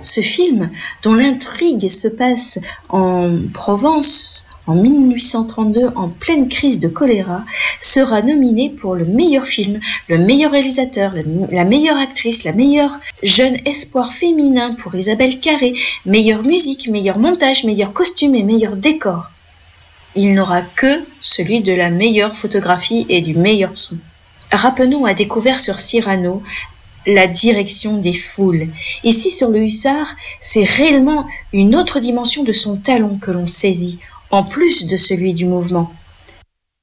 ce film, dont l'intrigue se passe en Provence en 1832, en pleine crise de choléra, sera nominé pour le meilleur film, le meilleur réalisateur, la meilleure actrice, la meilleure jeune espoir féminin pour Isabelle Carré, meilleure musique, meilleur montage, meilleur costume et meilleur décor. Il n'aura que celui de la meilleure photographie et du meilleur son. Rappeneau a découvert sur Cyrano la direction des foules. Ici, sur le Hussard, c'est réellement une autre dimension de son talent que l'on saisit, en plus de celui du mouvement.